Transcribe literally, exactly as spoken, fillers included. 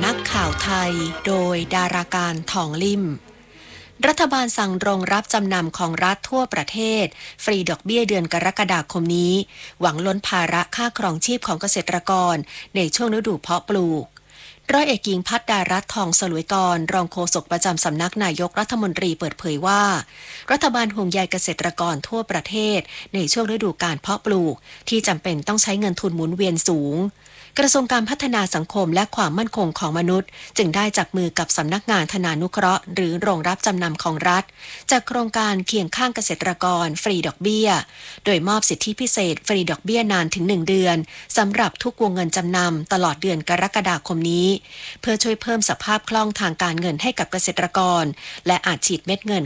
นักข่าวไทยโดยดาราการทองลิ่มรัฐบาลสั่งโรงรับจำนำของรัฐทั่วประเทศฟรีดอกเบี้ยเดือนกรกฎาคมนี้หวังลดภาระค่าครองชีพของเกษตรกรในช่วงฤดูเพาะปลูกร้อยเอกหญิงพัฒดารัตน์ทองสลวยกรรองโฆษกประจำสำนักนายกรัฐมนตรีเปิดเผยว่ารัฐบาลห่วงใยเกษตรกรทั่วประเทศในช่วงฤดูการเพาะปลูกที่จำเป็นต้องใช้เงินทุนหมุนเวียนสูงกระทรวงการพัฒนาสังคมและความมั่นคงของมนุษย์จึงได้จับมือกับสำนักงานธนานุเคราะห์หรือโรงรับจำนำของรัฐจากโครงการเคียงข้างเกษตรกรฟรีดอกเบี้ยโดยมอบสิทธิพิเศษฟรีดอกเบี้ยนานถึงหนึ่งเดือนสำหรับทุกวงเงินจำนำตลอดเดือนกรกฎาคมนี้เพื่อช่วยเพิ่มสภาพคล่องทางการเงินให้กับเกษตรกรและอาจฉีดเม็ดเงิน